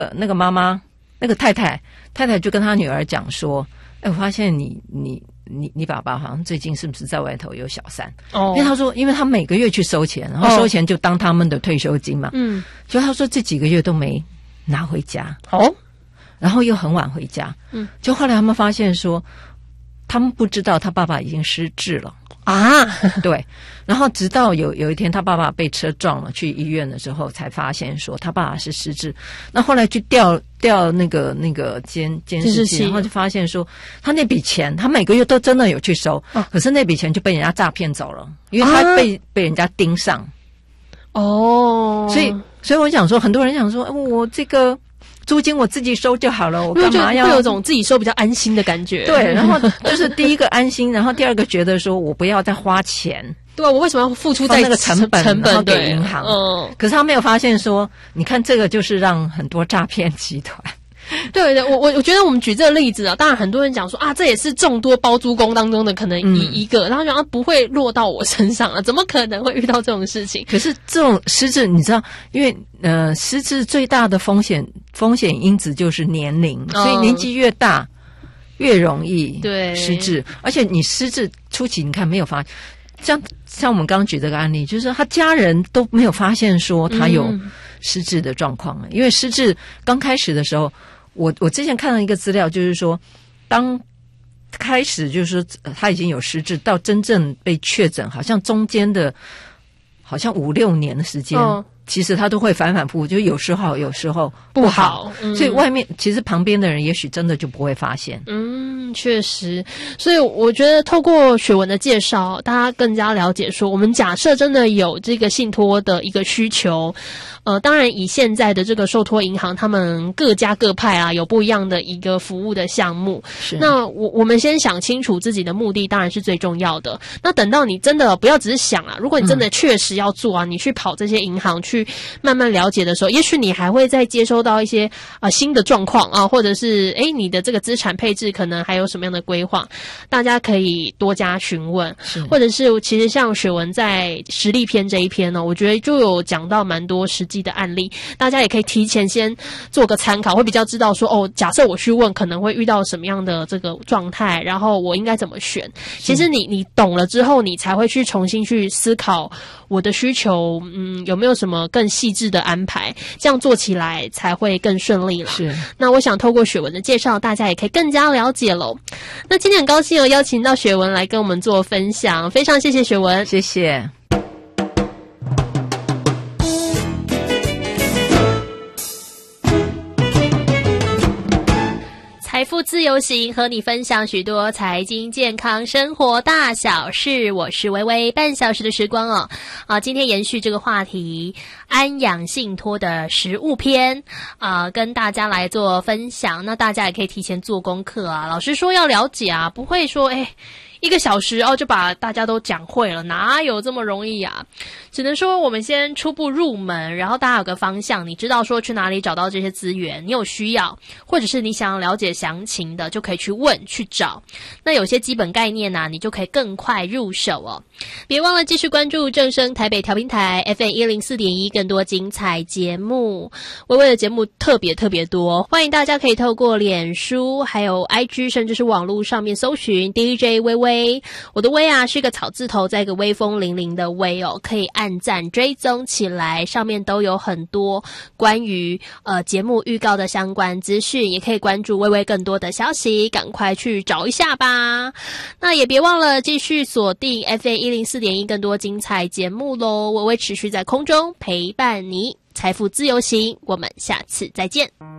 那个妈妈那个太太就跟她女儿讲说，我发现你爸爸好像最近是不是在外头有小三？因为他说，因为他每个月去收钱，然后收钱就当他们的退休金嘛。就他说这几个月都没拿回家。然后又很晚回家。就后来他们发现说，他们不知道他爸爸已经失智了啊。对，然后直到有一天他爸爸被车撞了，去医院的时候才发现说他爸爸是失智。那后来去调那个监视器，然后就发现说他那笔钱他每个月都真的有去收，可是那笔钱就被人家诈骗走了，因为他被人家盯上。所以我想说，很多人想说，我这个租金我自己收就好了，我干嘛要？ 会有种自己收比较安心的感觉。 对，然后就是第一个安心，然后第二个觉得说我不要再花钱。 对啊，我为什么要付出在那个成本然后给银行？可是他没有发现说，你看这个就是让很多诈骗集团。 对对，我觉得我们举这个例子啊，当然很多人讲说啊，这也是众多包租公当中的可能一个，然后讲不会落到我身上啊，怎么可能会遇到这种事情？ 可是这种失智，你知道，因为失智最大的风险因子就是年龄，所以年纪越大越容易失智，而且你失智初期，你看没有发。像我们刚刚举这个案例，就是他家人都没有发现说他有失智的状况，因为失智刚开始的时候，我之前看到一个资料，就是说当开始就是说他已经有失智，到真正被确诊，好像中间的好像5-6年的时间，其实他都会反反复复，就有时候好，有时候不好，所以外面其实旁边的人也许真的就不会发现。 确实，所以我觉得透过雪文的介绍，大家更加了解说，我们假设真的有这个信托的一个需求，当然以现在的这个受托银行，他们各家各派啊，有不一样的一个服务的项目。那我们先想清楚自己的目的，当然是最重要的。那等到你真的不要只是想啊，如果你真的确实要做啊，你去跑这些银行去慢慢了解的时候，也许你还会再接收到一些新的状况啊，或者是你的这个资产配置可能还有什么样的规划，大家可以多加询问，或者是其实像雪文在实例篇这一篇呢，我觉得就有讲到蛮多实际的案例，大家也可以提前先做个参考，会比较知道说假设我去问可能会遇到什么样的这个状态，然后我应该怎么选。其实你懂了之后，你才会去重新去思考我的需求，有没有什么更细致的安排，这样做起来才会更顺利了。那我想透过雪文的介绍，大家也可以更加了解咯。那今天很高兴邀请到雪文来跟我们做分享，非常谢谢雪文。 谢谢。 财富自由行，和你分享许多财经、健康、生活大小事。我是微微，半小时的时光今天延续这个话题，安养信托的实务篇跟大家来做分享。那大家也可以提前做功课啊，老师说要了解啊，不会说1个小时就把大家都讲会了，哪有这么容易啊？只能说我们先初步入门，然后大家有个方向，你知道说去哪里找到这些资源，你有需要或者是你想了解详情的，就可以去问去找。那有些基本概念你就可以更快入手别忘了继续关注正声台北调频台 FM104.1， 更多精彩节目。微微的节目特别多，欢迎大家可以透过脸书还有 IG 甚至是网络上面搜寻 DJ 微微，我的微是一个草字头再一个威风凛凛的威可以按赞追踪起来，上面都有很多关于节目预告的相关资讯，也可以关注微微更多的消息，赶快去找一下吧。那也别忘了继续锁定 FM104.1 更多精彩节目咯，微微持续在空中陪伴你，财富自由行，我们下次再见。